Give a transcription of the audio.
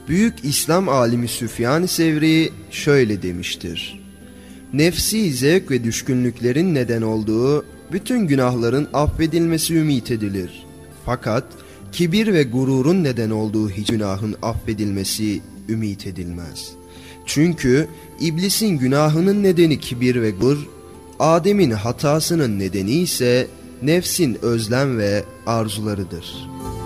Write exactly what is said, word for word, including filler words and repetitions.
Büyük İslam alimi Süfyan-ı Sevri şöyle demiştir: nefsi zevk ve düşkünlüklerin neden olduğu bütün günahların affedilmesi ümit edilir. Fakat kibir ve gururun neden olduğu hiç günahın affedilmesi ümit edilmez. Çünkü iblisin günahının nedeni kibir ve gurur, Adem'in hatasının nedeni ise nefsin özlem ve arzularıdır.